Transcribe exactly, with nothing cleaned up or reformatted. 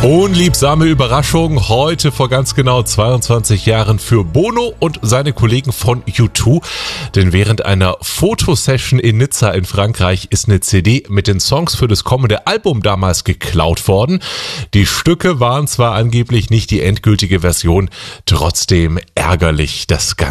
Unliebsame Überraschung heute vor ganz genau zweiundzwanzig Jahren für Bono und seine Kollegen von U zwei. Denn während einer Fotosession in Nizza in Frankreich ist eine C D mit den Songs für das kommende Album damals geklaut worden. Die Stücke waren zwar angeblich nicht die endgültige Version, trotzdem ärgerlich das Ganze.